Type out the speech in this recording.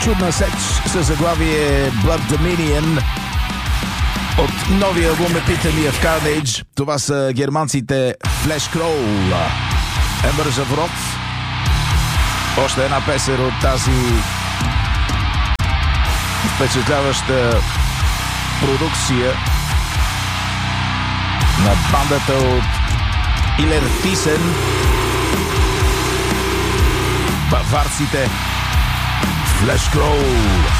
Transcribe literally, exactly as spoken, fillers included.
чудна сеч със заглавие Blood Dominion от новия албум Epitome of Carnage. Това са германците Flesh Crawl. Embers of Wrath. Още една песен от тази впечатляваща продукция на бандата от Илертисен, баварците Flesh Crawl.